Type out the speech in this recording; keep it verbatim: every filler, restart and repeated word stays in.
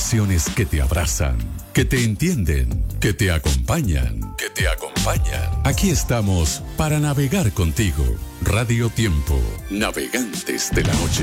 estaciones que te abrazan, que te entienden, que te acompañan, que te acompañan. Aquí estamos para navegar contigo. Radio Tiempo, navegantes de la noche.